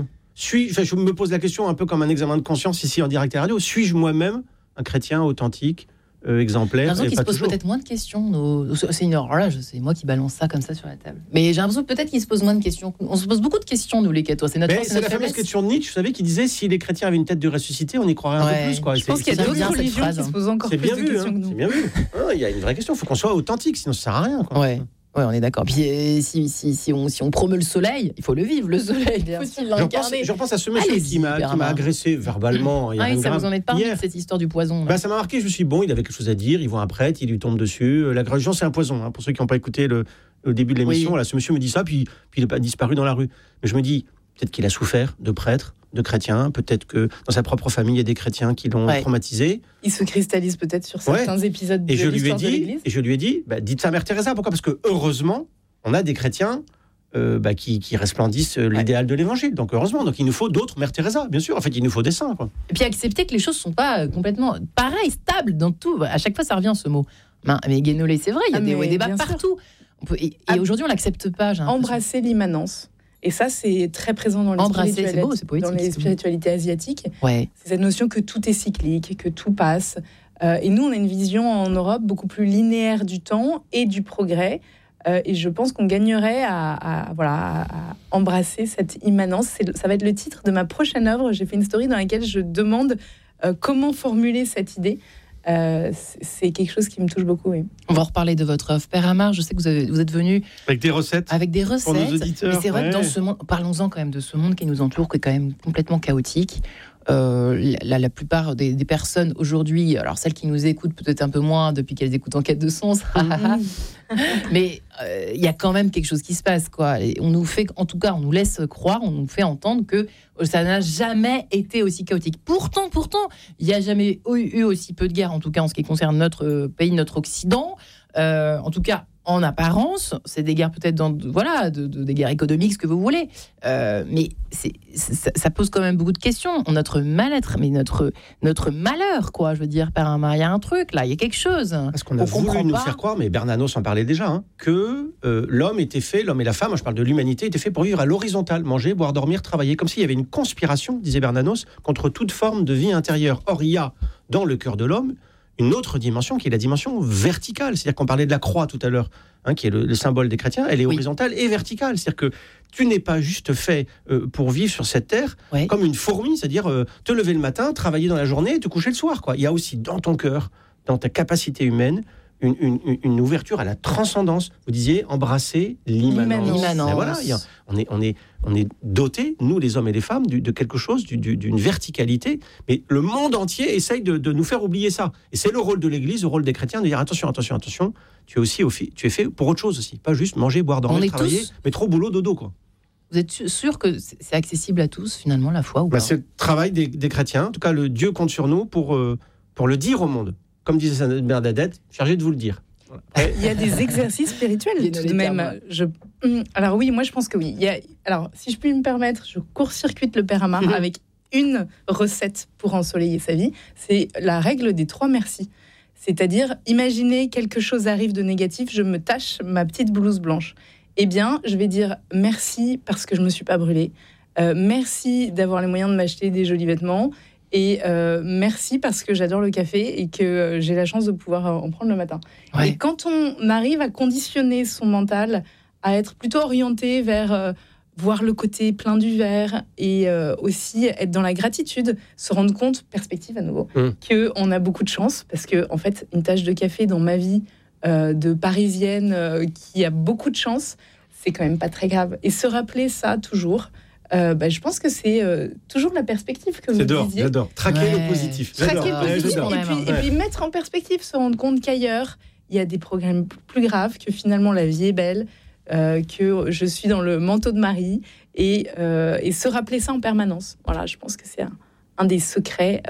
je me pose la question un peu comme un examen de conscience ici en direct à radio. Suis-je moi-même un chrétien authentique, exemplaire? J'ai l'impression qu'il se pose peut-être moins de questions. C'est moi qui balance ça comme ça sur la table. Mais j'ai l'impression peut-être qu'il se pose moins de questions. On se pose beaucoup de questions, nous les cathos. C'est la fameuse question de Nietzsche, vous savez, qui disait si les chrétiens avaient une tête de ressuscité, on y croirait un peu plus. Quoi. Je pense qu'il y a d'autres religions qui se posent encore plus de questions que nous. C'est bien vu. Il y a une vraie question. Il faut qu'on soit authentique, sinon ça sert à rien. Quoi. Ouais, on est d'accord. Puis si on promeut le soleil, il faut le vivre, le soleil. Faut-il l'incarner? Je repense à ce monsieur qui m'a agressé verbalement. Ça vous en est parlé de cette histoire du poison. Ça m'a marqué. Je me suis dit, il avait quelque chose à dire. Il voit un prêtre, il lui tombe dessus. La religion, c'est un poison. Pour ceux qui n'ont pas écouté le début de l'émission, là, ce monsieur me dit ça, puis il n'est pas disparu dans la rue. Mais je me dis, peut-être qu'il a souffert de prêtres, de chrétiens. Peut-être que dans sa propre famille, il y a des chrétiens qui l'ont traumatisé. Il se cristallise peut-être sur certains épisodes de l'histoire de l'Église. Et je lui ai dit, dites ça à Mère Teresa. Pourquoi ? Parce que heureusement, on a des chrétiens qui resplendissent l'idéal de l'Évangile. Donc heureusement, il nous faut d'autres Mère Teresa, bien sûr. En fait, il nous faut des saints. Quoi. Et puis accepter que les choses ne sont pas complètement pareilles, stables dans tout. À chaque fois, ça revient ce mot. Mais Guénolé, c'est vrai, il y a des hauts et des bas partout. Et aujourd'hui, on ne l'accepte pas. Embrasser l'immanence. Et ça, c'est très présent dans les spiritualités asiatiques. C'est cette notion que tout est cyclique, que tout passe. Et nous, on a une vision en Europe beaucoup plus linéaire du temps et du progrès. Et je pense qu'on gagnerait à embrasser cette immanence. Ça va être le titre de ma prochaine œuvre. J'ai fait une story dans laquelle je demande comment formuler cette idée. C'est quelque chose qui me touche beaucoup. Oui. On va en reparler de votre œuvre. Père Amar, je sais que vous êtes venu avec des recettes pour nos auditeurs. Mais c'est vrai que dans ce monde, parlons-en quand même de ce monde qui nous entoure, qui est quand même complètement chaotique. La plupart des personnes aujourd'hui, alors celles qui nous écoutent peut-être un peu moins depuis qu'elles écoutent Enquête de Sens, mais il y a quand même quelque chose qui se passe, quoi. Et on nous fait, en tout cas, on nous laisse croire, on nous fait entendre que ça n'a jamais été aussi chaotique. Pourtant, il n'y a jamais eu aussi peu de guerres, en tout cas en ce qui concerne notre pays, notre Occident. En tout cas, en apparence, c'est des guerres peut-être des guerres économiques, ce que vous voulez. Mais ça pose quand même beaucoup de questions. Notre mal-être, mais notre malheur, quoi. Je veux dire, Père Amar, il y a un truc là, il y a quelque chose. Parce qu'on a voulu nous faire croire, mais Bernanos en parlait déjà, que l'homme et la femme, je parle de l'humanité, étaient faits pour vivre à l'horizontale, manger, boire, dormir, travailler, comme s'il y avait une conspiration, disait Bernanos, contre toute forme de vie intérieure. Or, il y a dans le cœur de l'homme une autre dimension qui est la dimension verticale. C'est-à-dire qu'on parlait de la croix tout à l'heure, qui est le symbole des chrétiens. Elle est horizontale et verticale. C'est-à-dire que tu n'es pas juste fait pour vivre sur cette terre comme une fourmi, c'est-à-dire te lever le matin, travailler dans la journée et te coucher le soir. Quoi. Il y a aussi dans ton cœur, dans ta capacité humaine, une ouverture à la transcendance. Vous disiez embrasser l'immanence. Et voilà, on est dotés, nous les hommes et les femmes, de quelque chose, d'une verticalité. Mais le monde entier essaye de nous faire oublier ça. Et c'est le rôle de l'Église, le rôle des chrétiens, de dire attention, tu es fait pour autre chose aussi. Pas juste manger, boire, dormir, travailler, mais trop boulot, dodo, quoi. Vous êtes sûr que c'est accessible à tous, finalement, la foi ou pas ? C'est le travail des chrétiens. En tout cas, le Dieu compte sur nous pour le dire au monde. Comme disait Sainte Bernadette, chargé de vous le dire. Il y a des exercices spirituels tout de même. Alors oui, moi je pense que oui. Alors si je puis me permettre, je court-circuite le Père Amar avec une recette pour ensoleiller sa vie. C'est la règle des 3 merci. C'est-à-dire, imaginez quelque chose arrive de négatif, je me tache ma petite blouse blanche. Eh bien, je vais dire merci parce que je ne me suis pas brûlée. Merci d'avoir les moyens de m'acheter des jolis vêtements. Et merci parce que j'adore le café et que j'ai la chance de pouvoir en prendre le matin. Ouais. Et quand on arrive à conditionner son mental à être plutôt orienté vers voir le côté plein du verre et aussi être dans la gratitude, se rendre compte, perspective à nouveau, qu'on a beaucoup de chance parce que en fait, une tasse de café dans ma vie de Parisienne qui a beaucoup de chance, c'est quand même pas très grave. Et se rappeler ça toujours, je pense que c'est toujours la perspective que vous disiez. J'adore. Traquer le positif. Traquer le positif et puis mettre en perspective, se rendre compte qu'ailleurs, il y a des problèmes plus graves, que finalement la vie est belle, que je suis dans le manteau de Marie et se rappeler ça en permanence. Voilà, je pense que c'est un des secrets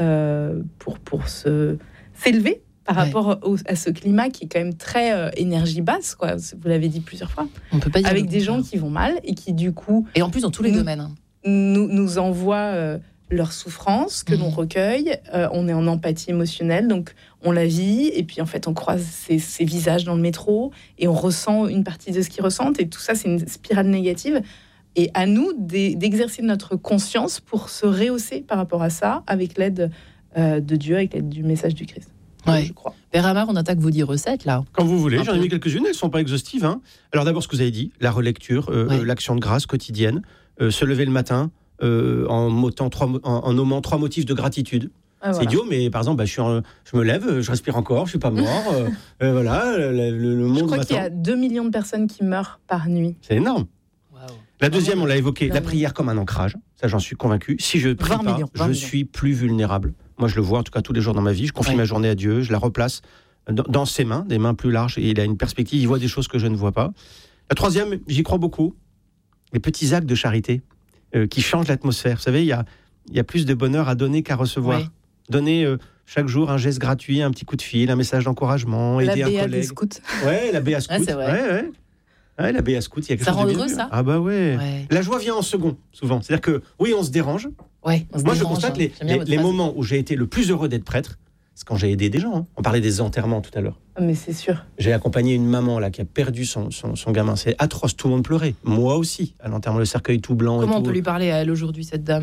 pour s'élever par rapport à ce climat qui est quand même très énergie basse, quoi. Vous l'avez dit plusieurs fois. On peut pas dire avec des gens qui vont mal et qui du coup et en plus dans tous les domaines nous envoient leur souffrance que l'on recueille. On est en empathie émotionnelle, donc on la vit et puis en fait on croise ces visages dans le métro et on ressent une partie de ce qu'ils ressentent et tout ça c'est une spirale négative. Et à nous d'exercer notre conscience pour se rehausser par rapport à ça avec l'aide de Dieu, avec l'aide du message du Christ. Ouais. Je crois. Père Amar, on attaque vos 10 recettes là. Quand vous voulez, j'en ai mis quelques-unes, elles ne sont pas exhaustives. Alors d'abord ce que vous avez dit, la relecture, l'action de grâce quotidienne, se lever le matin en nommant 3 motifs de gratitude. C'est idiot, mais par exemple, je me lève, je respire encore, je suis pas mort. Voilà, le monde. Je crois m'attend. qu'il y a 2 millions de personnes qui meurent par nuit. C'est énorme. Wow. La deuxième, on l'a évoqué, la prière comme un ancrage. Ça, j'en suis convaincu. Si je prie pas, je suis plus vulnérable. Moi, je le vois en tout cas tous les jours dans ma vie. Je confie ma journée à Dieu, je la replace dans ses mains, des mains plus larges, et il a une perspective, il voit des choses que je ne vois pas. La troisième, j'y crois beaucoup, les petits actes de charité qui changent l'atmosphère. Vous savez, il y a plus de bonheur à donner qu'à recevoir. Oui. Donner chaque jour un geste gratuit, un petit coup de fil, un message d'encouragement, aider un collègue. La BA des scouts. Ouais, la BA scout. C'est vrai. Ouais, la BA scout, il y a quelque ça chose rend de bien heureux, mieux. ça. Ah bah ouais. La joie vient en second, souvent. C'est-à-dire que, oui, on se dérange. Ouais, moi, je constate les moments où j'ai été le plus heureux d'être prêtre, c'est quand j'ai aidé des gens. On parlait des enterrements tout à l'heure. Mais c'est sûr. J'ai accompagné une maman là qui a perdu son gamin. C'est atroce, tout le monde pleurait. Moi aussi, à l'enterrement, le cercueil tout blanc. Comment on peut lui parler à elle aujourd'hui, cette dame ?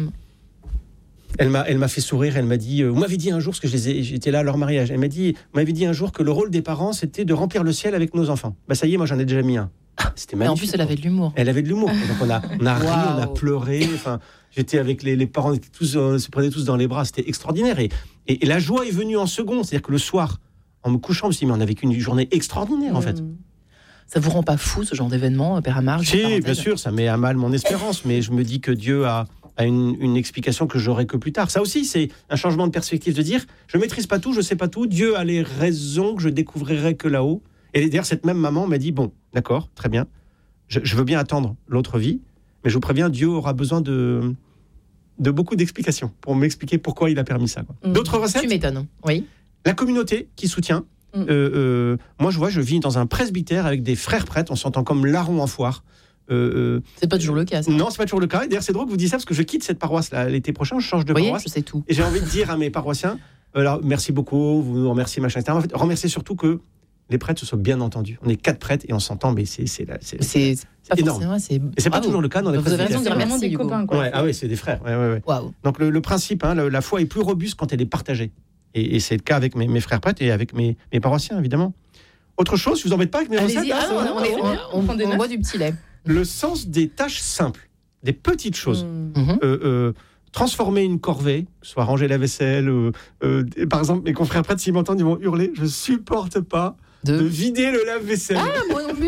Elle m'a fait sourire, elle m'a dit, vous m'avez dit un jour, parce que j'étais là à leur mariage, vous m'avez dit un jour que le rôle des parents, c'était de remplir le ciel avec nos enfants. Ça y est, moi j'en ai déjà mis un. C'était magnifique. Et en plus, elle avait de l'humour. Elle avait de l'humour. Donc on a ri, on a pleuré. Enfin, j'étais avec les parents, se prenaient tous dans les bras. C'était extraordinaire. Et la joie est venue en second. C'est-à-dire que le soir, en me couchant, je me suis dit, mais on a vécu une journée extraordinaire, en fait. Ça vous rend pas fou, ce genre d'événement, Père Amar ? Si, bien sûr, ça met à mal mon espérance. Mais je me dis que Dieu a une explication que j'aurai que plus tard. Ça aussi, c'est un changement de perspective de dire, je ne maîtrise pas tout, je ne sais pas tout. Dieu a les raisons que je découvrirai que là-haut. Et d'ailleurs, cette même maman m'a dit, bon, d'accord, très bien, je veux bien attendre l'autre vie, mais je vous préviens, Dieu aura besoin de beaucoup d'explications pour m'expliquer pourquoi il a permis ça. D'autres recettes ? Tu m'étonnes, oui. La communauté qui soutient. Moi, je vis dans un presbytère avec des frères prêtres, on s'entend comme larrons en foire. C'est pas toujours le cas, ça. Non, c'est pas toujours le cas. Et d'ailleurs, c'est drôle que vous disiez ça, parce que je quitte cette paroisse là, l'été prochain, je change de paroisse. Je sais tout. Et j'ai envie de dire à mes paroissiens, alors, merci beaucoup, vous nous remerciez, machin, etc. En fait, remerciez surtout que les prêtres se soient bien entendus. On est 4 prêtres et on s'entend, mais c'est énorme. Et c'est pas toujours le cas dans les presbytères. Vous avez raison de dire merci, des copains, quoi. Ah oui, c'est des frères. Ouais. Wow. Donc le principe, la foi est plus robuste quand elle est partagée. Et c'est le cas avec mes frères prêtres et avec mes paroissiens, évidemment. Autre chose, je vous embête pas avec mes recettes. On boit du petit lait. Le sens des tâches simples, des petites choses. Transformer une corvée, soit ranger la vaisselle, par exemple, mes confrères prêtres, s'ils m'entendent, ils vont hurler, je supporte pas de vider le lave-vaisselle. Ah, moi non plus.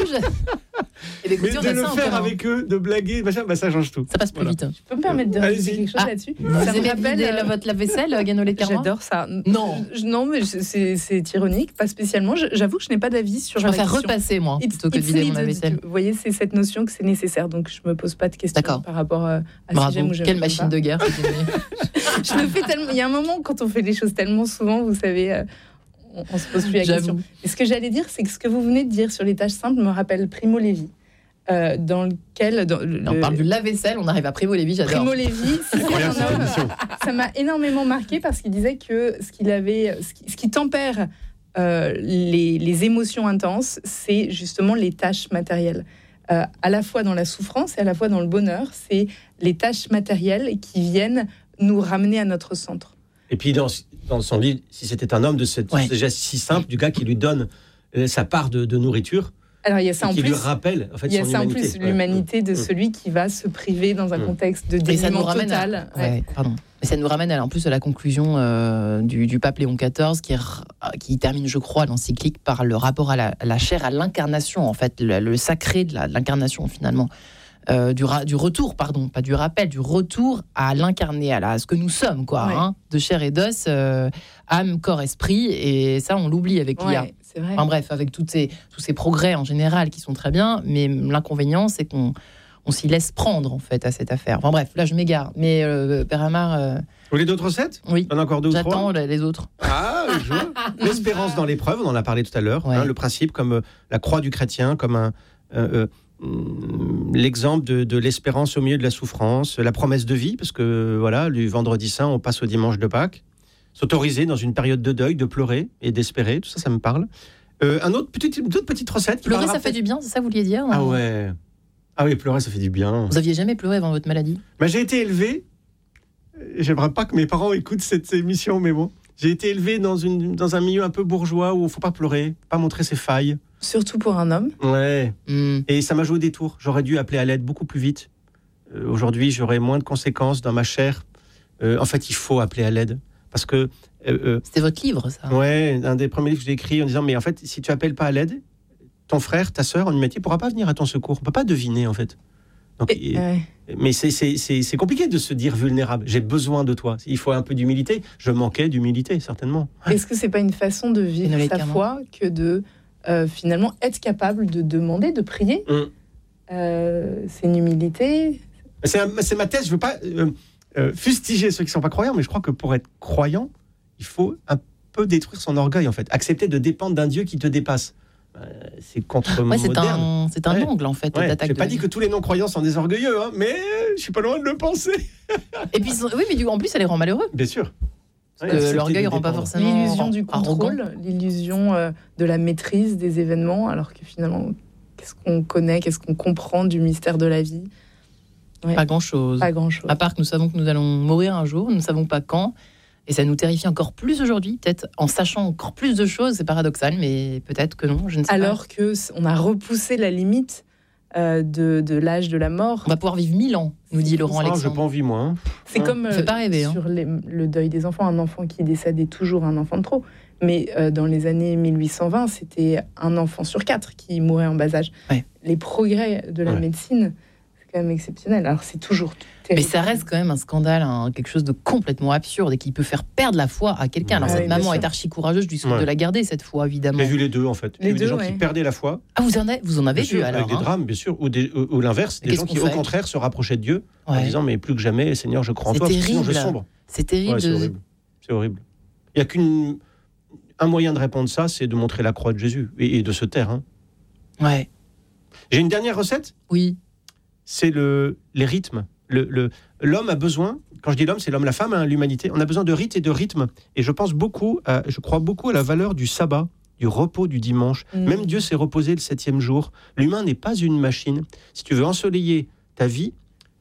Mais de le faire avec eux, de blaguer, machin, ça change tout. Ça passe plus vite. Je peux me permettre de rajouter quelque chose là-dessus. Vous aimez vider votre lave-vaisselle, Guénolé Carmois ? J'adore ça. Non, mais c'est ironique, pas spécialement. J'avoue que je n'ai pas d'avis sur la question. Je préfère repasser, moi, plutôt que de vider mon lave-vaisselle. Vous voyez, c'est cette notion que c'est nécessaire, donc je me pose pas de questions par rapport à si j'aime ou j'aime pas. Quelle machine de guerre. Je le fais tellement. Il y a un moment, quand on fait les choses tellement souvent, vous savez... on se pose plus la question. Et ce que j'allais dire, c'est que ce que vous venez de dire sur les tâches simples me rappelle Primo Levi. Dans lequel... On parle du lave-vaisselle, on arrive à Primo Levi, j'adore. Primo Levi, ça m'a énormément marqué parce qu'il disait que ce qui tempère les émotions intenses, c'est justement les tâches matérielles. À la fois dans la souffrance et à la fois dans le bonheur, c'est les tâches matérielles qui viennent nous ramener à notre centre. Et puis dans son livre, si c'était un homme, de ce geste si simple du gars qui lui donne sa part de nourriture, Alors il y a ça en plus. Qui lui rappelle en fait il y a son ça humanité. En plus, l'humanité de celui qui va se priver dans un contexte de dénuement total. Et ça nous ramène en plus à la conclusion du pape Léon XIV qui termine, je crois, l'encyclique par le rapport à la chair, à l'incarnation, en fait, le sacré de l'incarnation finalement. Du retour, pardon, pas du rappel, du retour à l'incarné, à ce que nous sommes, quoi, de chair et d'os, âme, corps, esprit, et ça, on l'oublie avec l'IA. C'est vrai. Enfin bref, avec tous ces progrès en général qui sont très bien, mais l'inconvénient, c'est qu'on s'y laisse prendre, en fait, à cette affaire. Enfin bref, là, je m'égare. Mais Père Amar... Vous voulez d'autres recettes ? Oui. On en a encore 2 ou 3 ? J'attends les autres. Ah, je vois. L'espérance dans l'épreuve, on en a parlé tout à l'heure. Le principe comme la croix du chrétien, comme l'exemple de l'espérance au milieu de la souffrance, la promesse de vie, parce que voilà, du vendredi saint, on passe au dimanche de Pâques. S'autoriser dans une période de deuil, de pleurer et d'espérer, tout ça, ça me parle. D'autres petites recettes. Pleurer, ça fait du bien, c'est ça que vous vouliez dire ? Ah ouais. Ah oui, pleurer, ça fait du bien. Vous aviez jamais pleuré avant votre maladie ? J'ai été élevé, j'aimerais pas que mes parents écoutent cette émission, mais bon, j'ai été élevé dans un milieu un peu bourgeois où il ne faut pas pleurer, pas montrer ses failles. Surtout pour un homme. Ouais. Et ça m'a joué des tours. J'aurais dû appeler à l'aide beaucoup plus vite. Aujourd'hui, j'aurais moins de conséquences dans ma chair. En fait, il faut appeler à l'aide. Parce que... C'était votre livre, ça ? Ouais, un des premiers livres que j'ai écrit en disant, mais en fait, si tu appelles pas à l'aide, ton frère, ta sœur en humanité ne pourra pas venir à ton secours. On ne peut pas deviner, en fait. Donc, mais c'est compliqué de se dire vulnérable. J'ai besoin de toi. Il faut un peu d'humilité. Je manquais d'humilité, certainement. Est-ce que ce n'est pas une façon de vivre sa foi que de finalement être capable de demander, de prier C'est une humilité. C'est ma thèse. Je ne veux pas fustiger ceux qui ne sont pas croyants, mais je crois que pour être croyant, il faut un peu détruire son orgueil, en fait. Accepter de dépendre d'un Dieu qui te dépasse. C'est contre-moderne. C'est un angle, en fait, d'attaque. Je n'ai pas dit que tous les non-croyants sont des orgueilleux, mais je suis pas loin de le penser. Et puis, oui, mais en plus, ça les rend malheureux. Bien sûr. Parce que l'orgueil ne rend pas forcément l'illusion du contrôle, l'illusion de la maîtrise des événements, alors que finalement, qu'est-ce qu'on connaît, qu'est-ce qu'on comprend du mystère de la vie ? Pas grand-chose. À part que nous savons que nous allons mourir un jour, nous ne savons pas quand. Et ça nous terrifie encore plus aujourd'hui, peut-être en sachant encore plus de choses. C'est paradoxal, mais peut-être que non, je ne sais pas. Alors qu'on a repoussé la limite de l'âge de la mort. On va pouvoir vivre 1000 ans, nous dit Laurent Alexandre. Je n'ai pas envie, moi. C'est comme pas rêver, sur le deuil des enfants. Un enfant qui décède est toujours un enfant de trop. Mais dans les années 1820, c'était un enfant sur 4 qui mourait en bas âge. Les progrès de la médecine, c'est quand même exceptionnel. Alors c'est toujours terrible. Mais ça reste quand même un scandale, quelque chose de complètement absurde et qui peut faire perdre la foi à quelqu'un. Alors cette maman est archi courageuse, je lui souhaite de la garder cette foi, évidemment. J'ai vu les deux, en fait. J'ai vu des gens qui perdaient la foi. Ah, vous en avez vu alors, avec des drames, bien sûr, ou l'inverse, des gens qui au contraire se rapprochaient de Dieu en disant mais plus que jamais, Seigneur, je crois en toi, sinon je sombre. C'est terrible. C'est horrible. Il n'y a un moyen de répondre ça, c'est de montrer la croix de Jésus et de se taire. Ouais. J'ai une dernière recette. Oui. C'est les rythmes. L'homme a besoin, quand je dis l'homme, c'est l'homme, la femme, l'humanité. On a besoin de rites et de rythmes. Et je crois beaucoup à la valeur du sabbat, du repos du dimanche. Même Dieu s'est reposé le 7e jour. L'humain n'est pas une machine. Si tu veux ensoleiller ta vie,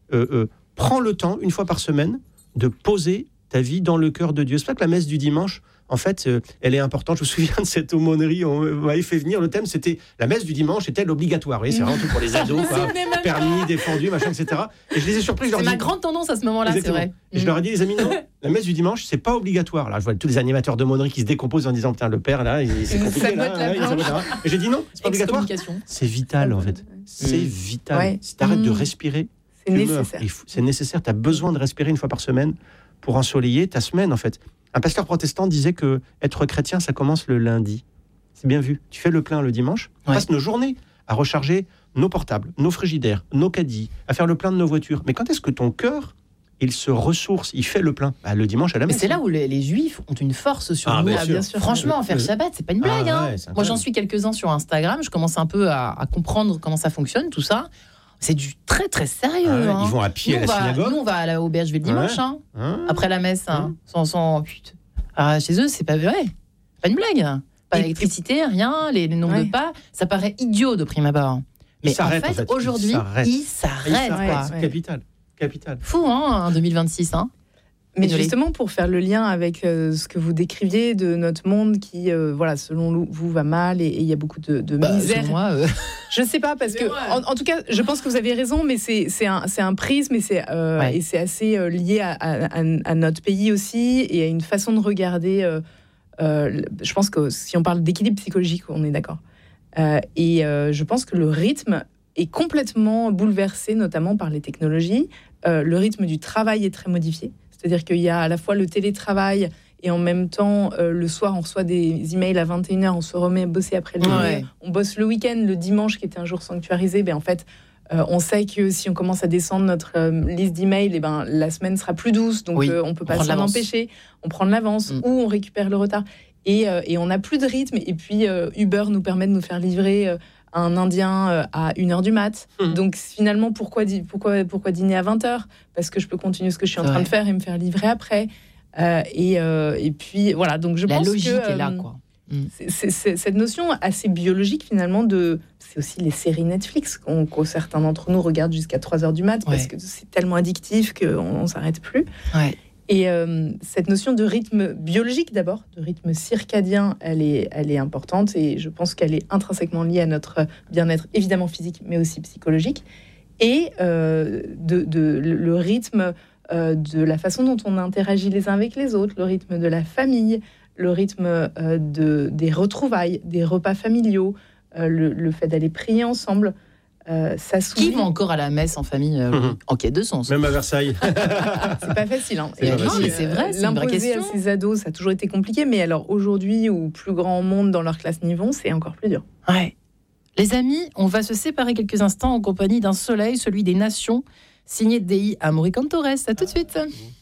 prends le temps, une fois par semaine, de poser ta vie dans le cœur de Dieu. C'est pas que la messe du dimanche, en fait, elle est importante. Je me souviens de cette aumônerie, on m'avait fait venir, le thème c'était la messe du dimanche est-elle obligatoire ? Vous voyez, c'est vraiment tout pour les ados, permis, défendu, machin, etc. Et je les ai surpris. C'est ma grande tendance à ce moment-là, exactement. C'est vrai. Et je leur ai dit, les amis, non, la messe du dimanche, c'est pas obligatoire. Là, je vois tous les animateurs d'aumônerie qui se décomposent en disant, putain, le père, là, c'est compliqué, là. Et j'ai dit, non, c'est pas obligatoire. C'est vital, en fait. C'est vital. Ouais. Si t'arrêtes de respirer, c'est nécessaire. C'est nécessaire. T'as besoin de respirer une fois par semaine pour ensoleiller ta semaine, en fait. Un pasteur protestant disait que être chrétien, ça commence le lundi. C'est bien vu. Tu fais le plein le dimanche. On passe nos journées à recharger nos portables, nos frigidaires, nos caddies, à faire le plein de nos voitures. Mais quand est-ce que ton cœur, il se ressource, il fait le plein ? Le dimanche à la messe. C'est là où les Juifs ont une force sur nous. Bien sûr. Franchement, faire Shabbat, c'est pas une blague. Moi, j'en suis quelques-uns sur Instagram. Je commence un peu à comprendre comment ça fonctionne, tout ça. C'est du très très sérieux. Ils vont à pied à la synagogue. Nous, on va à l'auberge le dimanche, après la messe. Sans chez eux, c'est pas vrai. Pas une blague. Pas d'électricité, rien, les nombres de pas. Ça paraît idiot de prime abord. Mais en fait, aujourd'hui, ils s'arrêtent. C'est capital. Fou, en 2026. Mais justement, pour faire le lien avec ce que vous décriviez de notre monde qui, selon vous, va mal et il y a beaucoup de misère. Moi, je ne sais pas, parce que, en tout cas, je pense que vous avez raison, mais c'est un prisme et c'est assez lié à notre pays aussi et à une façon de regarder. Je pense que si on parle d'équilibre psychologique, on est d'accord. Je pense que le rythme est complètement bouleversé, notamment par les technologies. Le rythme du travail est très modifié. C'est-à-dire qu'il y a à la fois le télétravail et en même temps, le soir, on reçoit des emails à 21h, on se remet à bosser après le dîner. On bosse le week-end, le dimanche qui était un jour sanctuarisé. En fait, on sait que si on commence à descendre notre liste d'emails, la semaine sera plus douce. Donc, on ne peut pas s'en empêcher. On prend de l'avance ou on récupère le retard. Et on n'a plus de rythme. Et puis, Uber nous permet de nous faire livrer un Indien à 1h du mat. Donc finalement, pourquoi dîner à 20h ? Parce que je peux continuer ce que je suis en train de faire et me faire livrer après. Et puis voilà, donc je pense que... La logique est là, quoi. C'est cette notion assez biologique finalement c'est aussi les séries Netflix que certains d'entre nous regardent jusqu'à 3h du mat parce que c'est tellement addictif qu'on ne s'arrête plus. Et cette notion de rythme biologique d'abord, de rythme circadien, elle est importante et je pense qu'elle est intrinsèquement liée à notre bien-être, évidemment physique, mais aussi psychologique. Et le rythme de la façon dont on interagit les uns avec les autres, le rythme de la famille, le rythme des retrouvailles, des repas familiaux, le fait d'aller prier ensemble. Qui va encore à la messe en famille en quête de sens ? Même à Versailles. C'est pas facile. Hein. Mais c'est vrai, c'est une vraie question. L'imposer à ses ados, ça a toujours été compliqué. Mais alors aujourd'hui, où plus grand monde dans leur classe n'y vont, c'est encore plus dur. Ouais. Les amis, on va se séparer quelques instants en compagnie d'un soleil, celui des nations, signé Dei Amoricantores. À tout de suite.